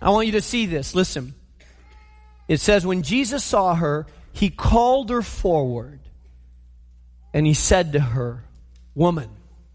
I want you to see this. Listen. It says, when Jesus saw her, he called her forward. And he said to her, woman.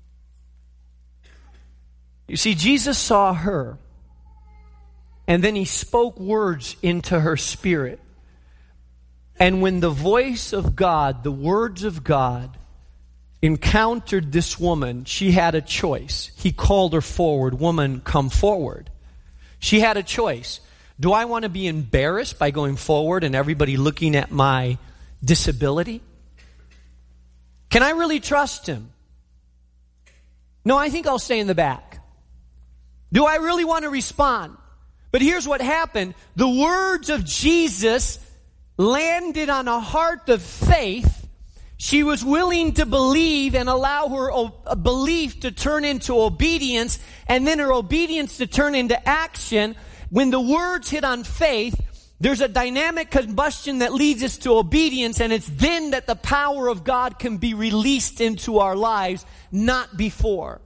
You see, Jesus saw her. And then he spoke words into her spirit. And when the voice of God, the words of God, encountered this woman, she had a choice. He called her forward. Woman, come forward. She had a choice. Do I want to be embarrassed by going forward and everybody looking at my disability? Can I really trust him? No, I think I'll stay in the back. Do I really want to respond? But here's what happened. The words of Jesus landed on a heart of faith. She was willing to believe and allow her belief to turn into obedience, and then her obedience to turn into action. When the words hit on faith, there's a dynamic combustion that leads us to obedience, and it's then that the power of God can be released into our lives, not before.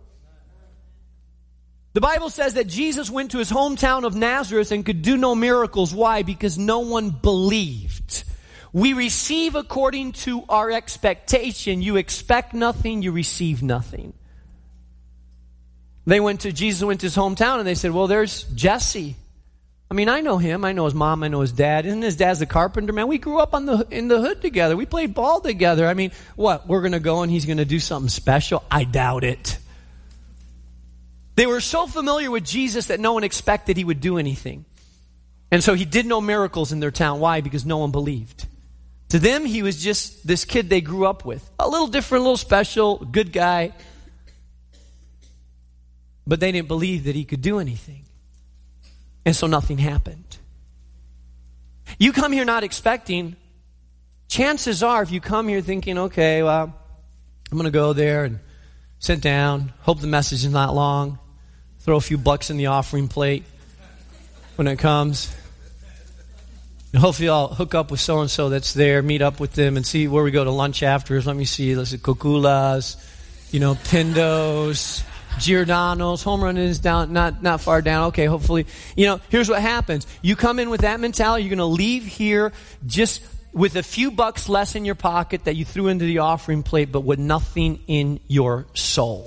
The Bible says that Jesus went to his hometown of Nazareth and could do no miracles. Why? Because no one believed. We receive according to our expectation. You expect nothing, you receive nothing. Jesus went to his hometown and they said, well, there's Jesse. I mean, I know him. I know his mom. I know his dad. Isn't his dad's a carpenter, man? We grew up in the hood together. We played ball together. I mean, what? We're going to go and he's going to do something special? I doubt it. They were so familiar with Jesus that no one expected he would do anything. And so he did no miracles in their town. Why? Because no one believed. To them, he was just this kid they grew up with. A little different, a little special, good guy. But they didn't believe that he could do anything. And so nothing happened. You come here not expecting. Chances are, if you come here thinking, okay, well, I'm going to go there and sit down, hope the message is not long, throw a few bucks in the offering plate when it comes. And hopefully I'll hook up with so-and-so that's there, meet up with them and see where we go to lunch afterwards. Let me see, let's see, Coculas, Pindos, Giordano's. Home run is down, not far down. Okay, hopefully. Here's what happens. You come in with that mentality, you're going to leave here just with a few bucks less in your pocket that you threw into the offering plate, but with nothing in your soul.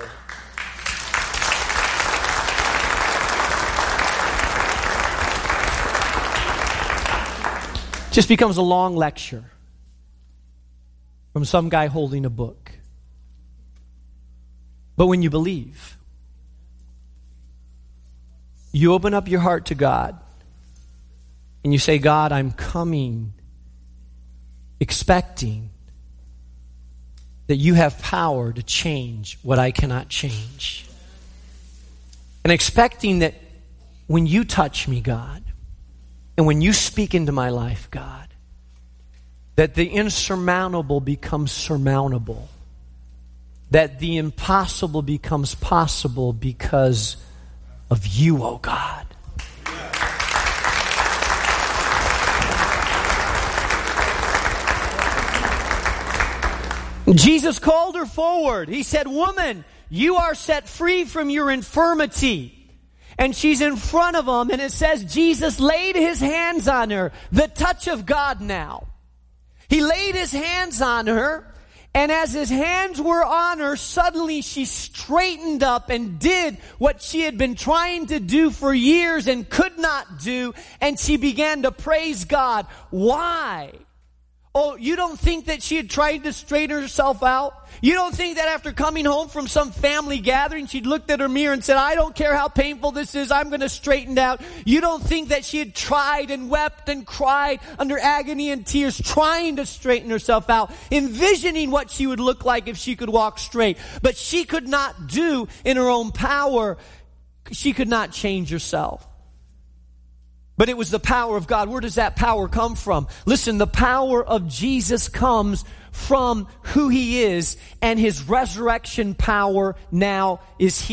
Just becomes a long lecture from some guy holding a book. But when you believe, you open up your heart to God and you say, God, I'm coming expecting that you have power to change what I cannot change. And expecting that when you touch me, God, and when you speak into my life, God, that the insurmountable becomes surmountable. That the impossible becomes possible because of you, oh God. Jesus called her forward. He said, woman, you are set free from your infirmity. And she's in front of him, and it says Jesus laid his hands on her. The touch of God now. He laid his hands on her, and as his hands were on her, suddenly she straightened up and did what she had been trying to do for years and could not do, and she began to praise God. Why? Oh, you don't think that she had tried to straighten herself out? You don't think that after coming home from some family gathering, she'd looked at her mirror and said, I don't care how painful this is, I'm going to straighten out. You don't think that she had tried and wept and cried under agony and tears, trying to straighten herself out, envisioning what she would look like if she could walk straight. But she could not do in her own power. She could not change herself. But it was the power of God. Where does that power come from? Listen, the power of Jesus comes from who he is, and his resurrection power now is here.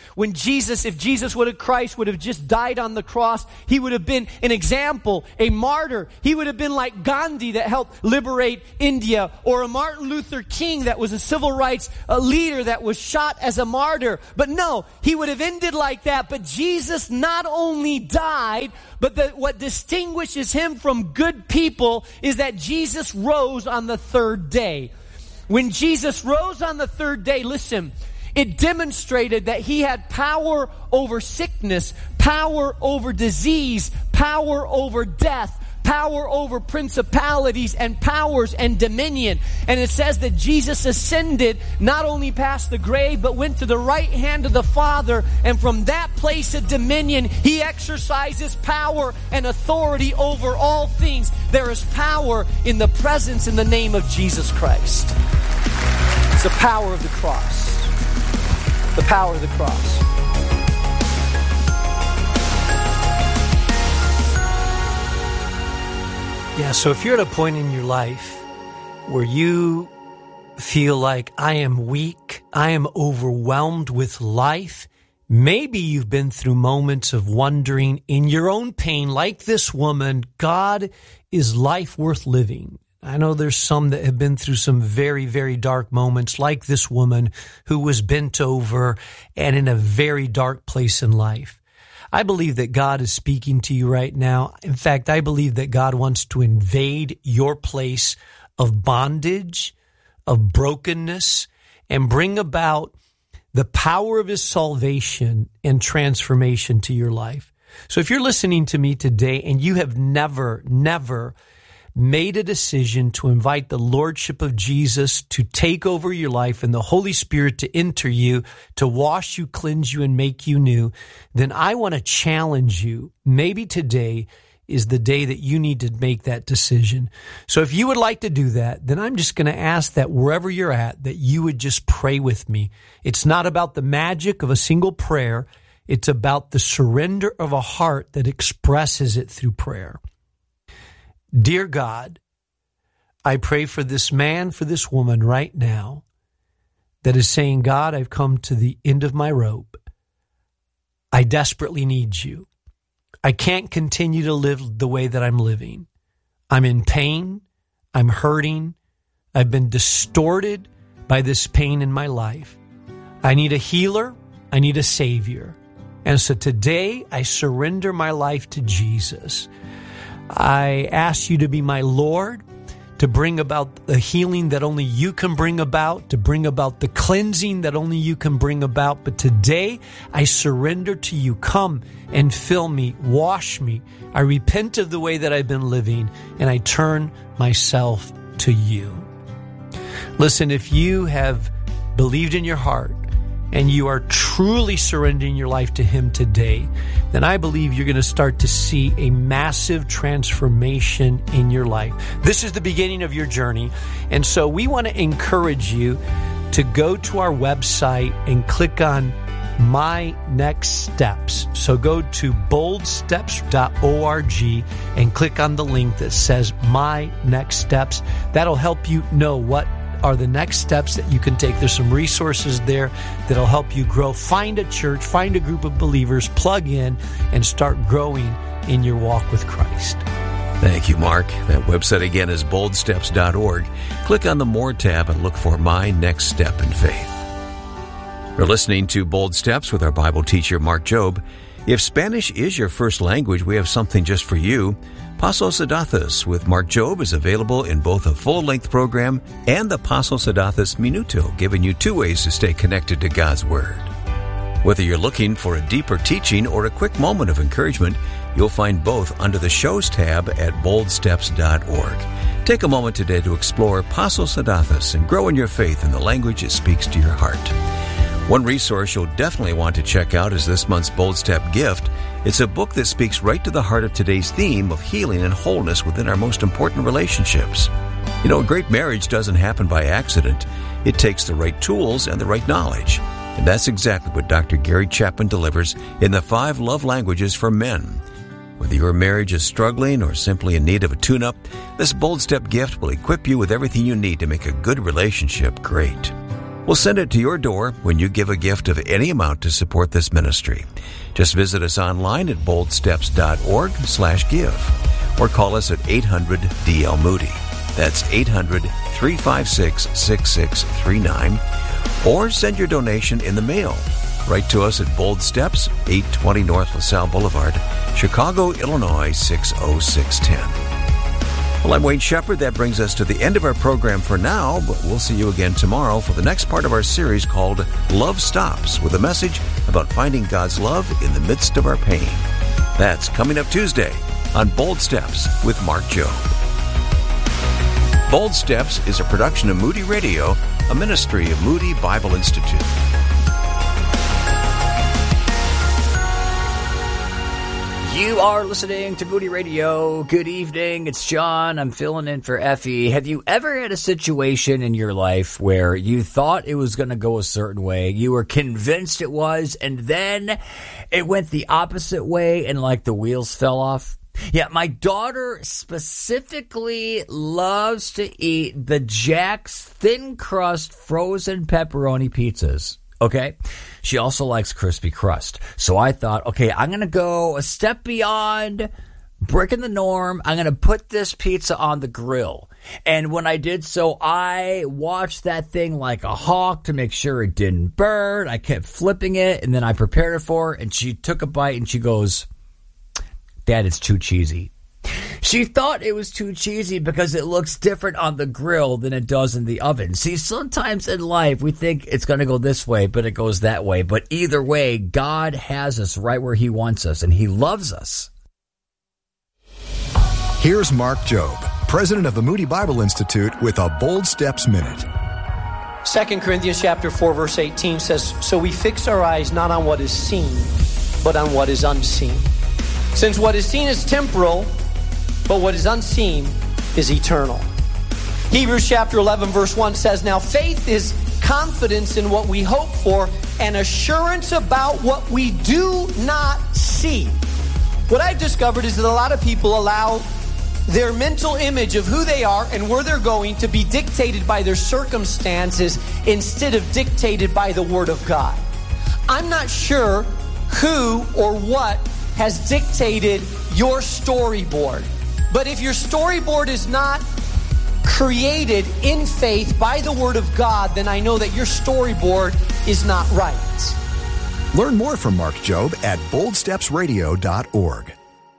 When Jesus, if Jesus Christ would have just died on the cross, he would have been an example, a martyr. He would have been like Gandhi that helped liberate India, or a Martin Luther King that was a civil rights leader that was shot as a martyr. But no, he would have ended like that. But Jesus not only died, but what distinguishes him from good people is that Jesus rose on the third day. When Jesus rose on the third day, listen, it demonstrated that he had power over sickness, power over disease, power over death, power over principalities and powers and dominion. And it says that Jesus ascended not only past the grave, but went to the right hand of the Father. And from that place of dominion, he exercises power and authority over all things. There is power in the presence in the name of Jesus Christ. It's the power of the cross. The power of the cross. Yeah, so if you're at a point in your life where you feel like I am weak, I am overwhelmed with life, maybe you've been through moments of wondering in your own pain, like this woman, God, is life worth living? I know there's some that have been through some very, very dark moments, like this woman who was bent over and in a very dark place in life. I believe that God is speaking to you right now. In fact, I believe that God wants to invade your place of bondage, of brokenness, and bring about the power of his salvation and transformation to your life. So if you're listening to me today and you have never made a decision to invite the Lordship of Jesus to take over your life and the Holy Spirit to enter you, to wash you, cleanse you, and make you new, then I want to challenge you. Maybe today is the day that you need to make that decision. So if you would like to do that, then I'm just going to ask that wherever you're at, that you would just pray with me. It's not about the magic of a single prayer. It's about the surrender of a heart that expresses it through prayer. Dear God, I pray for this man, for this woman right now that is saying, God, I've come to the end of my rope. I desperately need you. I can't continue to live the way that I'm living. I'm in pain. I'm hurting. I've been distorted by this pain in my life. I need a healer. I need a savior. And so today I surrender my life to Jesus. I ask you to be my Lord, to bring about the healing that only you can bring about, to bring about the cleansing that only you can bring about. But today, I surrender to you. Come and fill me, wash me. I repent of the way that I've been living, and I turn myself to you. Listen, if you have believed in your heart, and you are truly surrendering your life to him today, then I believe you're going to start to see a massive transformation in your life. This is the beginning of your journey. And so we want to encourage you to go to our website and click on My Next Steps. So go to boldsteps.org and click on the link that says My Next Steps. That'll help you know what are the next steps that you can take. There's some resources there that'll help you grow. Find a church, find a group of believers, plug in, and start growing in your walk with Christ. Thank you, Mark. That website again is boldsteps.org. Click on the More tab and look for My Next Step in Faith. You're listening to Bold Steps with our Bible teacher, Mark Jobe. If Spanish is your first language, we have something just for you. Pasos Adathos with Mark Jobe is available in both a full-length program and the Pasos Adathos Minuto, giving you 2 ways to stay connected to God's Word. Whether you're looking for a deeper teaching or a quick moment of encouragement, you'll find both under the Shows tab at boldsteps.org. Take a moment today to explore Pasos Adathos and grow in your faith in the language that speaks to your heart. One resource you'll definitely want to check out is this month's Bold Step gift. It's a book that speaks right to the heart of today's theme of healing and wholeness within our most important relationships. You know, a great marriage doesn't happen by accident. It takes the right tools and the right knowledge. And that's exactly what Dr. Gary Chapman delivers in the 5 Love Languages for Men. Whether your marriage is struggling or simply in need of a tune-up, this Bold Step gift will equip you with everything you need to make a good relationship great. We'll send it to your door when you give a gift of any amount to support this ministry. Just visit us online at boldsteps.org/give or call us at 800-DL-MOODY. That's 800-356-6639. Or send your donation in the mail. Write to us at Bold Steps, 820 North LaSalle Boulevard, Chicago, Illinois, 60610. Well, I'm Wayne Shepherd. That brings us to the end of our program for now, but we'll see you again tomorrow for the next part of our series called Love Stops, with a message about finding God's love in the midst of our pain. That's coming up Tuesday on Bold Steps with Mark Jobe. Bold Steps is a production of Moody Radio, a ministry of Moody Bible Institute. You are listening to Moody Radio. Good evening. It's John. I'm filling in for Effie. Have you ever had a situation in your life where you thought it was going to go a certain way? You were convinced it was, and then it went the opposite way and like the wheels fell off? Yeah, my daughter specifically loves to eat the Jack's thin crust frozen pepperoni pizzas. Okay. She also likes crispy crust. So I thought, okay, I'm going to go a step beyond breaking the norm. I'm going to put this pizza on the grill. And when I did so, I watched that thing like a hawk to make sure it didn't burn. I kept flipping it, and then I prepared it for her, and she took a bite, and she goes, "Dad, it's too cheesy." She thought it was too cheesy because it looks different on the grill than it does in the oven. See, sometimes in life we think it's going to go this way, but it goes that way. But either way, God has us right where He wants us, and He loves us. Here's Mark Jobe, president of the Moody Bible Institute, with a Bold Steps Minute. 2 Corinthians chapter 4, verse 18 says, "So we fix our eyes not on what is seen, but on what is unseen. Since what is seen is temporal, but what is unseen is eternal." Hebrews chapter 11, verse 1 says, "Now faith is confidence in what we hope for and assurance about what we do not see." What I've discovered is that a lot of people allow their mental image of who they are and where they're going to be dictated by their circumstances instead of dictated by the Word of God. I'm not sure who or what has dictated your storyboard. But if your storyboard is not created in faith by the Word of God, then I know that your storyboard is not right. Learn more from Mark Jobe at boldstepsradio.org.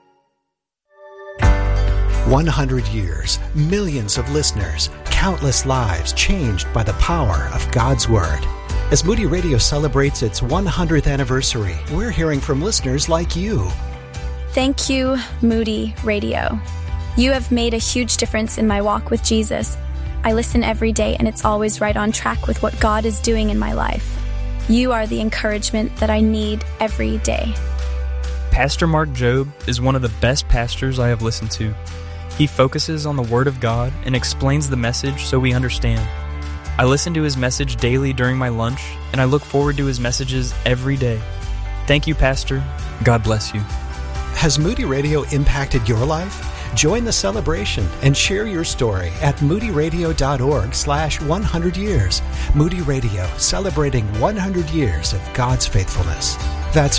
100 years, millions of listeners, countless lives changed by the power of God's Word. As Moody Radio celebrates its 100th anniversary, we're hearing from listeners like you. Thank you, Moody Radio. You have made a huge difference in my walk with Jesus. I listen every day, and it's always right on track with what God is doing in my life. You are the encouragement that I need every day. Pastor Mark Jobe is one of the best pastors I have listened to. He focuses on the Word of God and explains the message so we understand. I listen to his message daily during my lunch, and I look forward to his messages every day. Thank you, Pastor. God bless you. Has Moody Radio impacted your life? Join the celebration and share your story at moodyradio.org/100 years. Moody Radio, celebrating 100 years of God's faithfulness. That's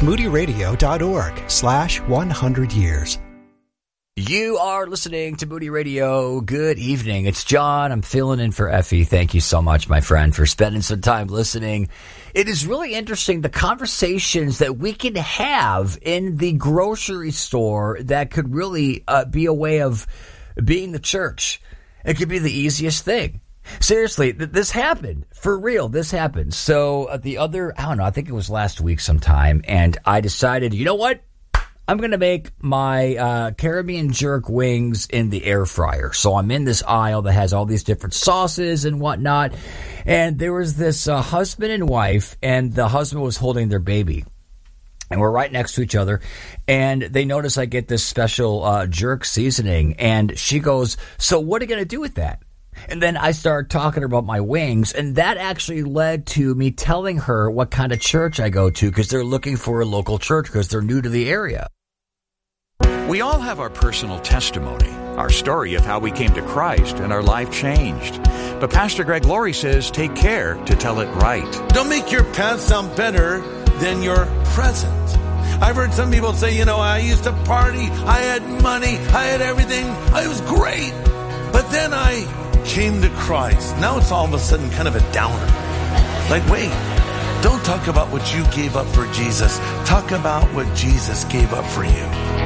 moodyradio.org/100 years. You are listening to Moody Radio. Good evening. It's John. I'm filling in for Effie. Thank you so much, my friend, for spending some time listening. It is really interesting, the conversations that we can have in the grocery store that could really be a way of being the church. It could be the easiest thing. Seriously, this happened. For real, this happened. So I think it was last week sometime, and I decided, you know what? I'm going to make my Caribbean jerk wings in the air fryer. So I'm in this aisle that has all these different sauces and whatnot. And there was this husband and wife, and the husband was holding their baby. And we're right next to each other. And they notice I get this special jerk seasoning. And she goes, "So what are you going to do with that?" And then I started talking about my wings, and that actually led to me telling her what kind of church I go to, because they're looking for a local church because they're new to the area. We all have our personal testimony, our story of how we came to Christ and our life changed. But Pastor Greg Laurie says take care to tell it right. Don't make your past sound better than your present. I've heard some people say, I used to party, I had money, I had everything, it was great. But then I came to Christ. Now it's all of a sudden kind of a downer. Like, wait, don't talk about what you gave up for Jesus. Talk about what Jesus gave up for you.